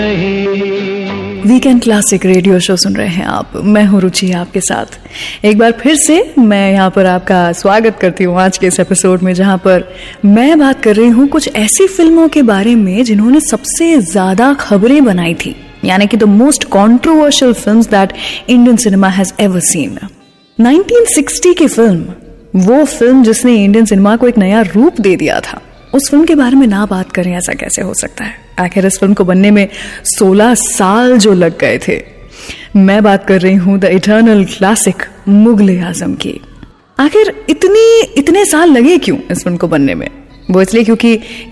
Weekend classic radio show सुन रहे हैं आप। मैं हूं रुचि आपके साथ। एक बार फिर से मैं यहाँ पर आपका स्वागत करती हूँ आज के इस एपिसोड में, जहाँ पर मैं बात कर रही हूँ कुछ ऐसी फिल्मों के बारे में जिन्होंने सबसे ज्यादा खबरें बनाई थी, यानी कि the most controversial films that Indian cinema has ever seen. 1960 की फिल्म, वो फिल्म जिसने इंडियन सिनेमा को एक नया रूप दे दिया था, उस फिल्म के बारे में ना बात करें ऐसा कैसे हो सकता है। आखिर इस फिल्म को बनने में 16 साल जो लग गए थे। मैं बात कर रही हूं द इटर्नल क्लासिक मुगल-ए-आजम की। आखिर इतने साल लगे क्यों इस फिल्म को बनने में? वो इसलिए क्योंकि